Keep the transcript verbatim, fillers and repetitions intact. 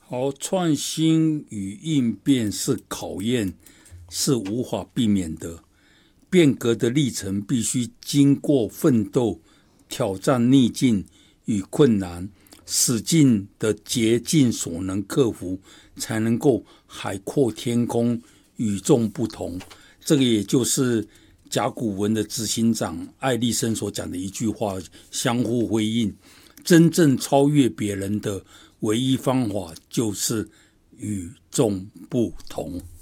好，创新与应变是考验，是无法避免的。变革的历程必须经过奋斗、挑战逆境与困难，使尽的竭尽所能克服，才能够海阔天空，与众不同。这个也就是甲骨文的执行长爱丽森所讲的一句话：相互辉映。真正超越别人的唯一方法就是与众不同。